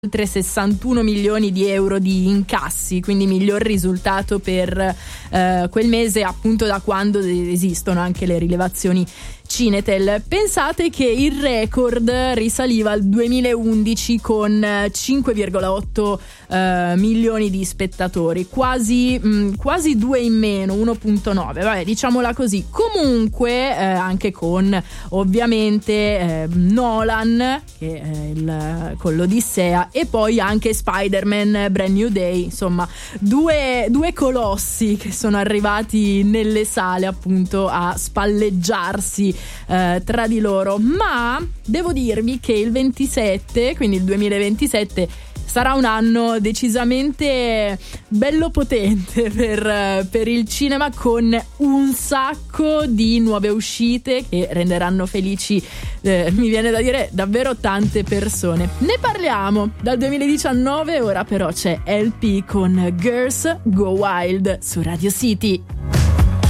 oltre 61 milioni di euro di incassi, quindi miglior risultato per quel mese, appunto, da quando esistono anche le rilevazioni Cinetel. Pensate che il record risaliva al 2011 con 5,8 milioni di spettatori, quasi 2 in meno, 1,9, vabbè, diciamola così. Comunque anche con ovviamente Nolan, che è con l'Odissea, e poi anche Spider-Man Brand New Day, insomma due colossi che sono arrivati nelle sale, appunto, a spalleggiarsi tra di loro. Ma devo dirvi che il 27, quindi il 2027, sarà un anno decisamente bello potente per il cinema, con un sacco di nuove uscite che renderanno felici, mi viene da dire, davvero tante persone. Ne parliamo dal 2019, ora però c'è LP con Girls Go Wild su Radio City.